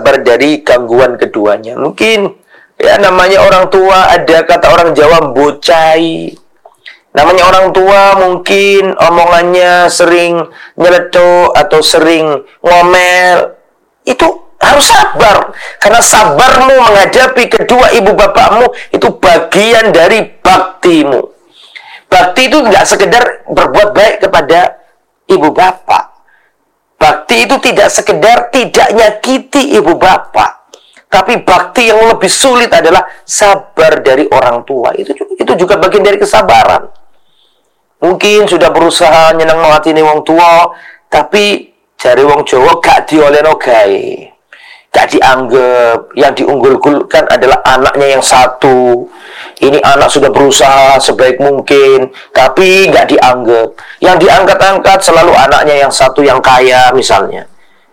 sabar dari gangguan keduanya. Mungkin ya namanya orang tua, ada kata orang Jawa bocai. Namanya orang tua mungkin omongannya sering nyeletuk atau sering ngomel. Itu harus sabar. Karena sabarmu menghadapi kedua ibu bapakmu itu bagian dari baktimu. Bakti itu nggak sekedar berbuat baik kepada ibu bapak. Bakti itu tidak sekedar tidak nyakiti ibu bapak. Tapi bakti yang lebih sulit adalah sabar dari orang tua. Itu juga bagian dari kesabaran. Mungkin sudah berusaha nyeneng ngatine wong tua, tapi jare wong Jawa gak diolehno gawe. Gak dianggap. Yang diunggulkan adalah anaknya yang satu. Ini anak sudah berusaha sebaik mungkin, tapi gak dianggap. Yang diangkat-angkat selalu anaknya yang satu yang kaya misalnya.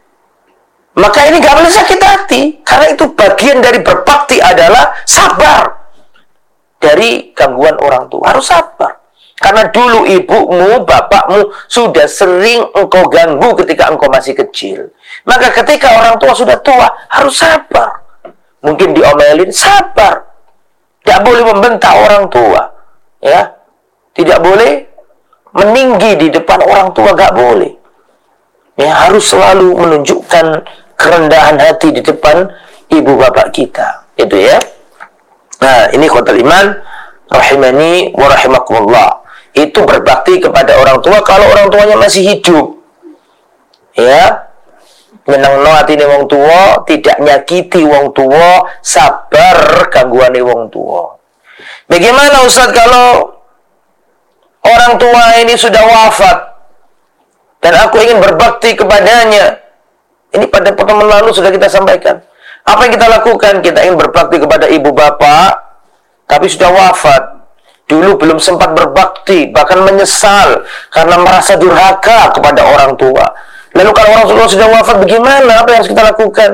Maka ini gak boleh sakit hati. Karena itu bagian dari berbakti adalah sabar dari gangguan orang tua. Harus sabar. Karena dulu ibumu, bapakmu sudah sering engkau ganggu ketika engkau masih kecil. Maka ketika orang tua sudah tua, harus sabar. Mungkin diomelin, sabar. Tidak boleh membentak orang tua. Ya, tidak boleh meninggi di depan orang tua, gak boleh. Ya, harus selalu menunjukkan kerendahan hati di depan ibu bapak kita. Itu ya. Nah, ini khotul iman rahimani wa rahimakumullah. Itu berbakti kepada orang tua kalau orang tuanya masih hidup. Ya. Menengno atine wong tua, tidak nyakiti wong tua, sabar gangguane wong tua. Bagaimana Ustaz kalau orang tua ini sudah wafat dan aku ingin berbakti kepadanya? Ini pada pertemuan lalu sudah kita sampaikan. Apa yang kita lakukan? Kita ingin berbakti kepada ibu bapak, tapi sudah wafat. Dulu belum sempat berbakti, bahkan menyesal karena merasa durhaka kepada orang tua. Lalu kalau orang tua sudah wafat, bagaimana? Apa yang harus kita lakukan?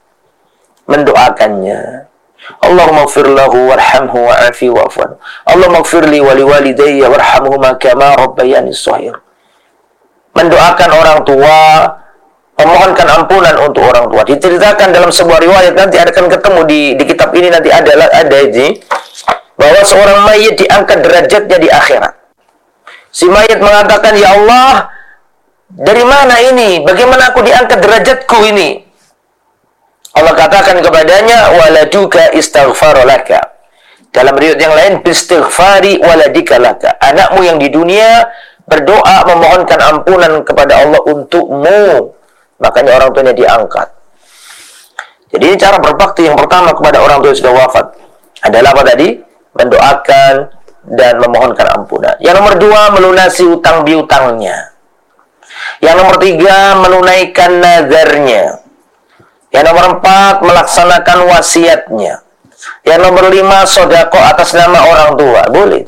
Mendoakannya. Allahumma gfir lahu warhamhu wa'afi wa'afwan. Allahumma gfirli wa liwalidayya warhamhuma kama rabbayani shaghir. Mendoakan orang tua, memohonkan ampunan untuk orang tua. Diceritakan dalam sebuah riwayat, nanti akan ketemu di kitab ini, nanti ada ini, bahwa seorang mayit diangkat derajatnya di akhirat. Si mayit mengatakan, ya Allah, dari mana ini? Bagaimana aku diangkat derajatku ini? Allah katakan kepadanya, waladuka istaghfara laka. Dalam riwayat yang lain, bistighfari waladika laka. Anakmu yang di dunia berdoa memohonkan ampunan kepada Allah untukmu. Makanya orang tuanya diangkat. Jadi ini cara berbakti yang pertama kepada orang tua yang sudah wafat. Adalah apa tadi? Mendoakan dan memohonkan ampunan. Yang nomor 2, melunasi utang piutangnya. Yang nomor 3, menunaikan nazarnya. Yang nomor 4, melaksanakan wasiatnya. Yang nomor 5, sedekah atas nama orang tua. Boleh.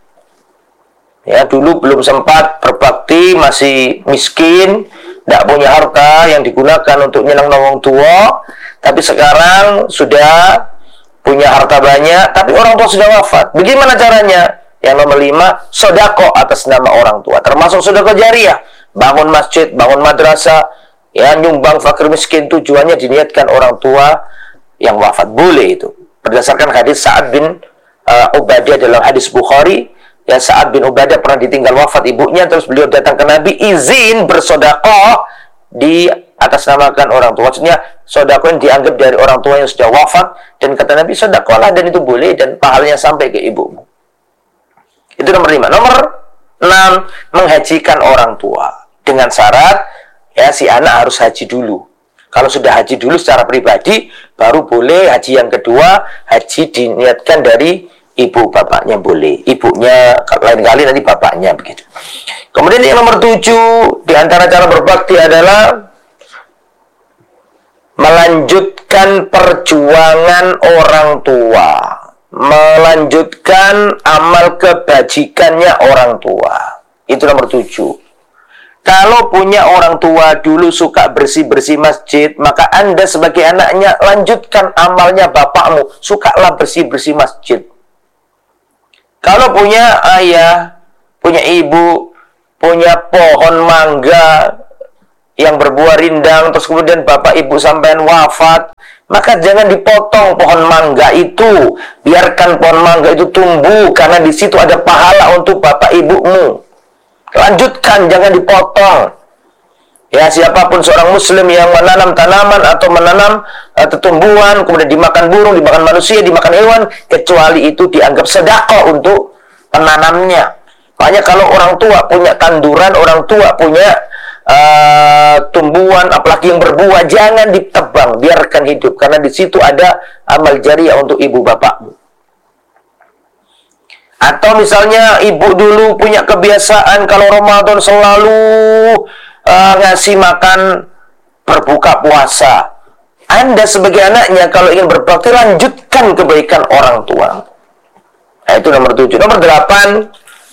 Ya, dulu belum sempat berbakti, masih miskin, tidak punya harta yang digunakan untuk nyenang orang tua, tapi sekarang sudah punya harta banyak, tapi orang tua sudah wafat. Bagaimana caranya? Yang nomor 5, sedekah atas nama orang tua. Termasuk sedekah jariah. Bangun masjid, bangun madrasah, ya, nyumbang fakir miskin, tujuannya diniatkan orang tua yang wafat. Boleh itu. Berdasarkan hadis Sa'ad bin Ubadah dalam hadis Bukhari, ya, Sa'ad bin Ubadah pernah ditinggal wafat ibunya, terus beliau datang ke Nabi, izin bersedekah di atas namakan orang tua. Maksudnya sedekah yang dianggap dari orang tua yang sudah wafat, dan kata Nabi, sedekahlah dan itu boleh dan pahalanya sampai ke ibumu. Itu nomor 5. Nomor 6, menghajikan orang tua dengan syarat, ya, si anak harus haji dulu. Kalau sudah haji dulu secara pribadi, baru boleh haji yang kedua, haji diniatkan dari ibu bapaknya boleh. Ibunya lain kali nanti bapaknya begitu. Kemudian yang nomor 7, di antara cara berbakti adalah melanjutkan perjuangan orang tua, melanjutkan amal kebajikannya orang tua. Itu nomor 7. Kalau punya orang tua dulu suka bersih-bersih masjid, maka Anda sebagai anaknya lanjutkan amalnya bapakmu, sukalah bersih-bersih masjid. Kalau punya ayah, punya ibu, punya pohon mangga yang berbuah rindang, terus kemudian bapak ibu sampean wafat, maka jangan dipotong pohon mangga itu. Biarkan pohon mangga itu tumbuh, karena di situ ada pahala untuk bapak ibumu. Lanjutkan, jangan dipotong. Ya, siapapun seorang muslim yang menanam tanaman atau menanam tumbuhan, kemudian dimakan burung, dimakan manusia, dimakan hewan, kecuali itu dianggap sedekah untuk penanamnya. Makanya kalau orang tua punya tanduran, orang tua punya tumbuhan, apalagi yang berbuah, jangan ditebang, biarkan hidup, karena di situ ada amal jariah untuk ibu bapakmu. Atau misalnya ibu dulu punya kebiasaan kalau Ramadan selalu ngasih makan berbuka puasa. Anda sebagai anaknya kalau ingin berbakti, lanjutkan kebaikan orang tua. Nah, itu nomor 7. Nomor 8,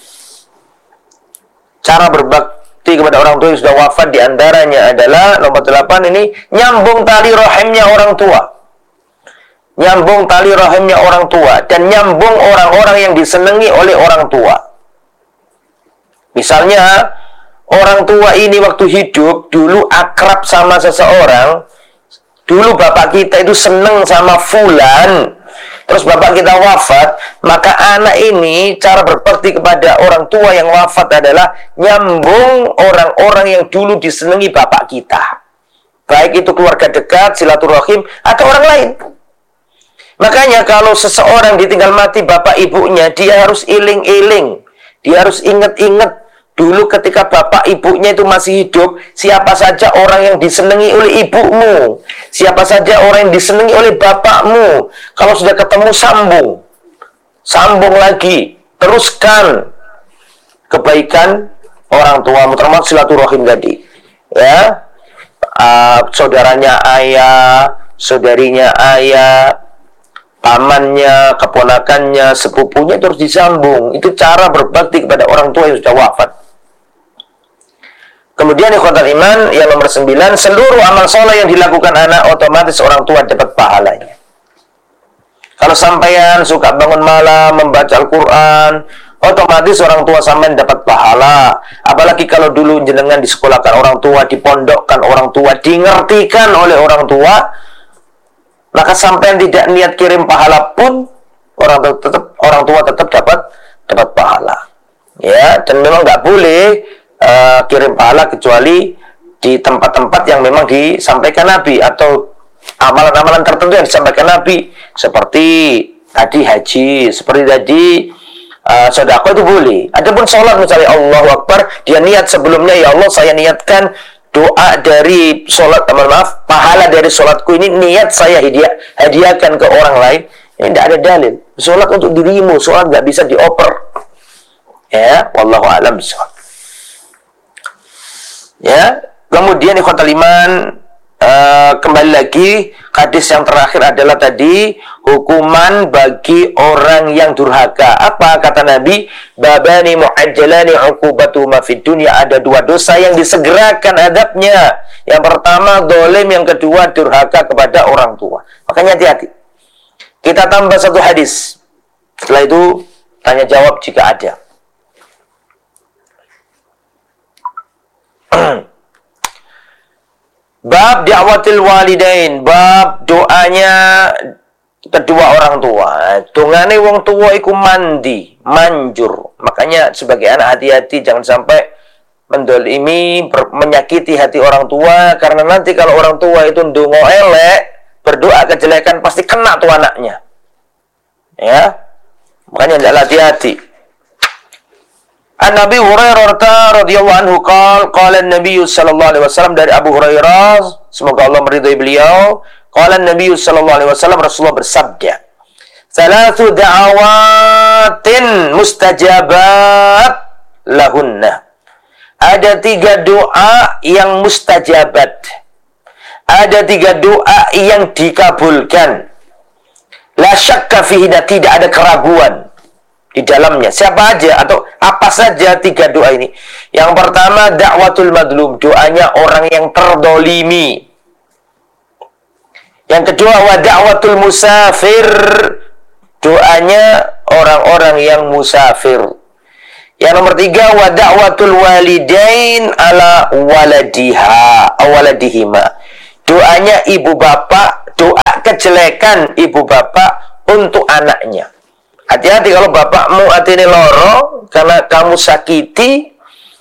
cara berbakti kepada orang tua yang sudah wafat diantaranya adalah nomor 8 ini, nyambung tali rahimnya orang tua. Nyambung tali rahimnya orang tua dan nyambung orang-orang yang disenangi oleh orang tua. Misalnya orang tua ini waktu hidup dulu akrab sama seseorang, dulu bapak kita itu seneng sama fulan, terus bapak kita wafat, maka anak ini cara berbakti kepada orang tua yang wafat adalah nyambung orang-orang yang dulu disenangi bapak kita, baik itu keluarga dekat, silaturahim, atau orang lain. Makanya kalau seseorang ditinggal mati bapak ibunya, dia harus iling-iling, dia harus ingat-ingat dulu ketika bapak ibunya itu masih hidup, siapa saja orang yang disenangi oleh ibumu, siapa saja orang yang disenangi oleh bapakmu. Kalau sudah ketemu, sambung lagi, teruskan kebaikan orang tuamu, termasuk silaturahim tadi, ya, saudaranya ayah, saudarinya ayah, pamannya, keponakannya, sepupunya, terus disambung. Itu cara berbakti kepada orang tua yang sudah wafat. Kemudian ikhwatal iman yang nomor 9, seluruh amal soleh yang dilakukan anak otomatis orang tua dapat pahalanya. Kalau sampean suka bangun malam membaca Al-Quran, otomatis orang tua sampean dapat pahala. Apalagi kalau dulu jenengan disekolahkan orang tua, dipondokkan orang tua, dingertikan oleh orang tua, maka sampean tidak niat kirim pahala pun orang tua tetap dapat pahala. Ya, dan memang nggak boleh kirim pahala kecuali di tempat-tempat yang memang disampaikan Nabi, atau amalan-amalan tertentu yang disampaikan Nabi, seperti tadi haji, seperti tadi sedekah itu boleh. Adapun sholat misalnya Allahu Akbar, dia niat sebelumnya, ya Allah saya niatkan doa dari sholat, maaf, pahala dari sholatku ini niat saya hadiahkan ke orang lain. Ini tidak ada dalil. Sholat untuk dirimu, sholat nggak bisa dioper. Ya, wallahu a'lam bishawab. Ya, kemudian ikhwatal iman, kembali lagi, hadis yang terakhir adalah tadi hukuman bagi orang yang durhaka. Apa kata Nabi? Babani mu'ajjalani uqubatuma fid dunya. Ada 2 dosa yang disegerakan adabnya. Yang pertama zalim, yang kedua durhaka kepada orang tua. Makanya hati-hati. Kita tambah 1 hadis. Setelah itu tanya jawab jika ada. Bab da'watil walidain, bab doanya kedua orang tua. Dongane wong tua iku mandi, manjur. Makanya sebagai anak hati-hati, jangan sampai mendolimi, menyakiti hati orang tua, karena nanti kalau orang tua itu ndonga elek, berdoa kejelekan, pasti kena tuh anaknya. Ya, makanya hendaklah hati-hati. An Nabi Hurairah radhiyallahu anhu qala an-nabiy sallallahu alaihi wasallam, dari Abu Hurairah, semoga Allah meridhai beliau, qala an-nabiy sallallahu alaihi wasallam, Rasulullah bersabda, "Thalathu da'awatin mustajabat lahunna." Ada 3 doa yang mustajabat. Ada 3 doa yang dikabulkan. La syakka fihi, tidak ada keraguan di dalamnya. Siapa aja atau apa saja 3 doa ini? Yang pertama, da'watul madlum, doanya orang yang terdolimi. Yang kedua, wa da'watul musafir, doanya orang-orang yang musafir. Yang nomor 3, wa da'watul walidain ala waladihima, doanya ibu bapak doa ke kejelekan ibu bapak untuk anaknya. Hati-hati kalau bapakmu hatinya loro karena kamu sakiti,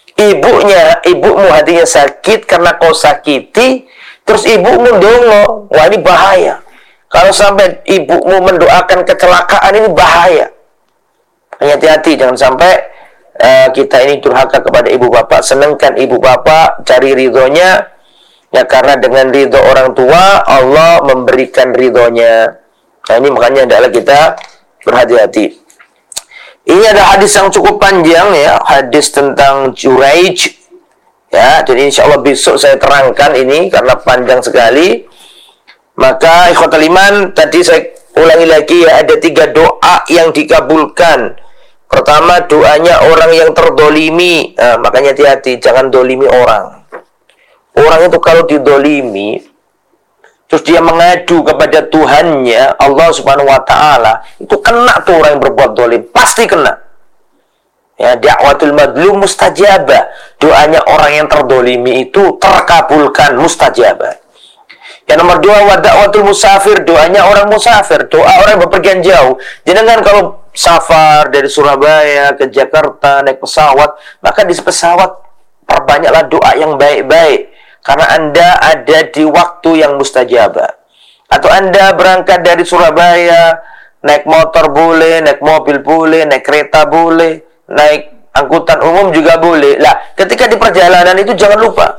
ibumu hatinya sakit karena kau sakiti, terus ibumu ndongo. Wah, ini bahaya. Kalau sampai ibumu mendoakan kecelakaan, ini bahaya. Hati-hati, jangan sampai kita ini durhaka kepada ibu bapak. Senangkan ibu bapak, cari ridhonya. Ya, karena dengan ridho orang tua, Allah memberikan ridhonya. Nah, ini makanya adalah kita berhati-hati. Ini ada hadis yang cukup panjang ya, hadis tentang Juraij. Ya, jadi insya Allah besok saya terangkan ini karena panjang sekali. Maka ikhwatul iman, tadi saya ulangi lagi ya, ada 3 doa yang dikabulkan. Pertama, doanya orang yang terdolimi. Nah, makanya hati-hati, jangan dolimi orang. Orang itu kalau didolimi, terus dia mengadu kepada Tuhannya, Allah Subhanahu wa Ta'ala, itu kena tuh orang yang berbuat dolim, pasti kena. Ya, da'watul madlum mustajabah. Doanya orang yang terdolimi itu terkabulkan, mustajabah. Yang nomor 2, wa da'watul musafir. Doanya orang musafir, doa orang yang bepergian jauh. Jangan kalau safar dari Surabaya ke Jakarta naik pesawat, maka di pesawat perbanyaklah doa yang baik-baik. Karena Anda ada di waktu yang mustajabah. Atau Anda berangkat dari Surabaya, naik motor boleh, naik mobil boleh, naik kereta boleh, naik angkutan umum juga boleh. Lah, ketika di perjalanan itu jangan lupa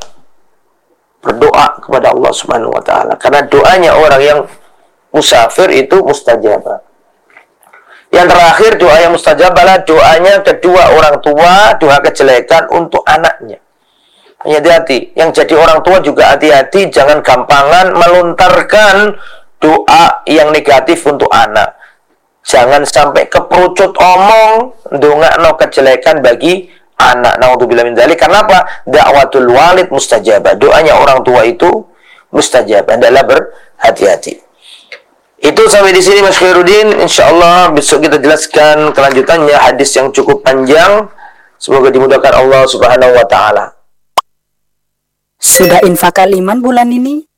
berdoa kepada Allah Subhanahu wa Ta'ala. Karena doanya orang yang musafir itu mustajabah. Yang terakhir, doa yang mustajabah adalah doanya kedua orang tua, doa kejelekan untuk anaknya. Hati-hati, yang jadi orang tua juga hati-hati, jangan gampangan melontarkan doa yang negatif untuk anak. Jangan sampai keperucut omong ndongakno kejelekan bagi anak. Naudzubillah min dzalik. Karena apa? Da'watul walid mustajabah. Doanya orang tua itu mustajabah. Hendaklah berhati-hati. Itu sampai di sini Mas Khairuddin. Insyaallah besok kita jelaskan kelanjutannya, hadis yang cukup panjang. Semoga dimudahkan Allah Subhanahu wa Ta'ala. Sudah infak kaliman bulan ini?